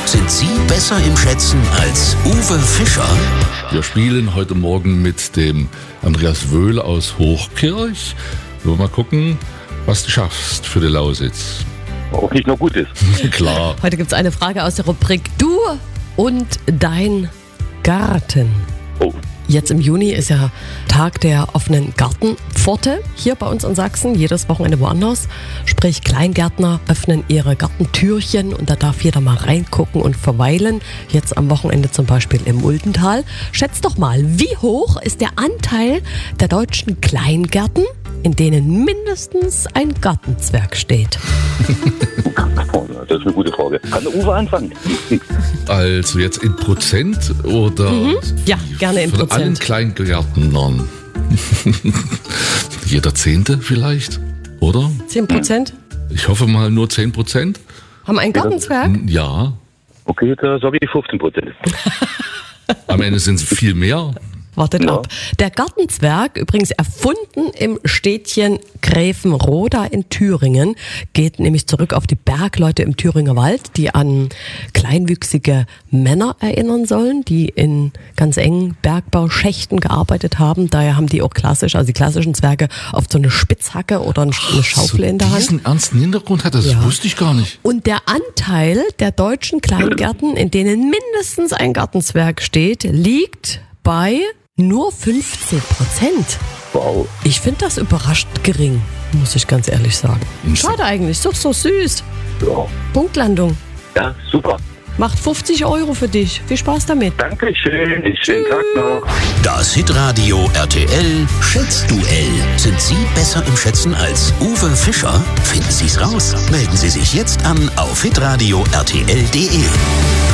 Sind Sie besser im Schätzen als Uwe Fischer? Wir spielen heute Morgen mit dem Andreas Wöhl aus Hochkirch. Wir wollen mal gucken, was du schaffst für die Lausitz. Auch nicht nur gut ist. Klar. Heute gibt es eine Frage aus der Rubrik Du und dein Garten. Oh. Jetzt im Juni ist ja Tag der offenen Gartenpforte hier bei uns in Sachsen, jedes Wochenende woanders. Sprich, Kleingärtner öffnen ihre Gartentürchen und da darf jeder mal reingucken und verweilen. Jetzt am Wochenende zum Beispiel im Muldental. Schätzt doch mal, wie hoch ist der Anteil der deutschen Kleingärten, in denen mindestens ein Gartenzwerg steht? Das ist eine gute Frage. Kann der Uwe anfangen? Also jetzt in Prozent oder? Ja, gerne in von Prozent. allen Kleingärtnern. Jeder Zehnte vielleicht, oder? 10%? Ich hoffe mal nur 10%. Haben einen Gartenzwerg? Ja, Okay, da sage ich 15%. am Ende sind es viel mehr. Wartet Ja. ab. Der Gartenzwerg, übrigens erfunden im Städtchen Gräfenroda in Thüringen, geht nämlich zurück auf die Bergleute im Thüringer Wald, die an kleinwüchsige Männer erinnern sollen, die in ganz engen Bergbauschächten gearbeitet haben. Daher haben die auch klassisch, also die klassischen Zwerge, oft so eine Spitzhacke oder eine Schaufel in der Hand. Diesen ernsten Hintergrund hat das Ja. wusste ich gar nicht. Und der Anteil der deutschen Kleingärten, in denen mindestens ein Gartenzwerg steht, liegt bei nur 15%. Wow. Ich finde das überraschend gering, muss ich ganz ehrlich sagen. Schade eigentlich, ist doch so süß. Ja. Punktlandung. Ja, super. Macht 50 € für dich. Viel Spaß damit. Dankeschön. Schönen Tag noch. Das Hitradio RTL Schätzduell. Sind Sie besser im Schätzen als Uwe Fischer? Finden Sie es raus. Melden Sie sich jetzt an auf hitradio rtl.de.